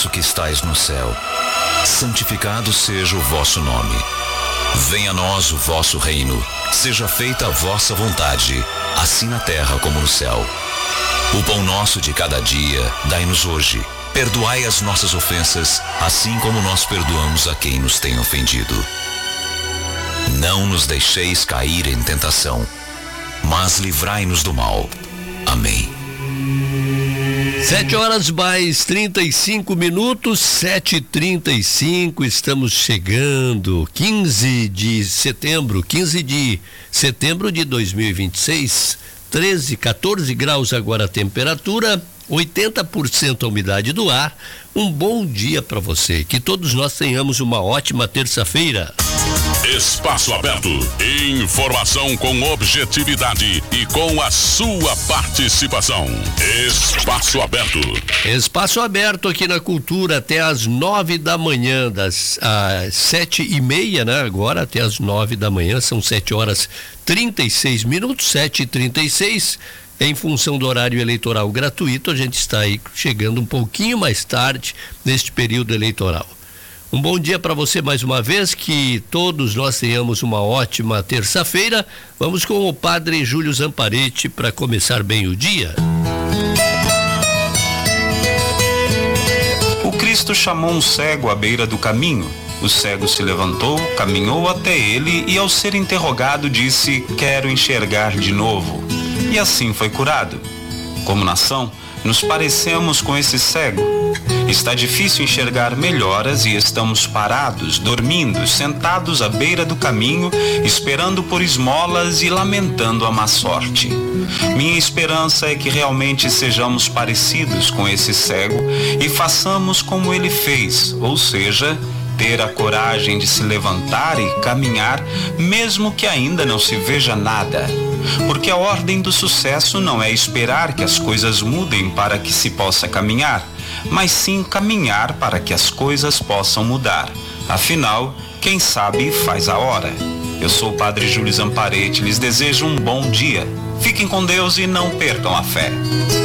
nosso que estais no céu, santificado seja o vosso nome. Venha a nós o vosso reino. Seja feita a vossa vontade, assim na terra como no céu. O pão nosso de cada dia, dai-nos hoje. Perdoai as nossas ofensas, assim como nós perdoamos a quem nos tem ofendido. Não nos deixeis cair em tentação, mas livrai-nos do mal. Amém. 7h mais 35, 7h35, estamos chegando, 15 de setembro de 2026, 14 graus agora a temperatura, 80% a umidade do ar. Um bom dia para você, que todos nós tenhamos uma ótima terça-feira. Espaço Aberto, informação com objetividade e com a sua participação. Espaço Aberto. Espaço Aberto aqui na Cultura até às 9 da manhã, das 7h30, né? Agora até às 9 da manhã, são 7h36, 7h36. Em função do horário eleitoral gratuito, a gente está aí chegando um pouquinho mais tarde neste período eleitoral. Um bom dia para você mais uma vez, que todos nós tenhamos uma ótima terça-feira. Vamos com o Padre Júlio Zamparetti para começar bem o dia. O Cristo chamou um cego à beira do caminho. O cego se levantou, caminhou até ele e, ao ser interrogado, disse: "Quero enxergar de novo." E assim foi curado. Como nação, nos parecemos com esse cego. Está difícil enxergar melhoras e estamos parados, dormindo, sentados à beira do caminho, esperando por esmolas e lamentando a má sorte. Minha esperança é que realmente sejamos parecidos com esse cego e façamos como ele fez, ou seja, ter a coragem de se levantar e caminhar, mesmo que ainda não se veja nada. Porque a ordem do sucesso não é esperar que as coisas mudem para que se possa caminhar, mas sim caminhar para que as coisas possam mudar. Afinal, quem sabe faz a hora. Eu sou o Padre Júlio Zamparetti, lhes desejo um bom dia. Fiquem com Deus e não percam a fé.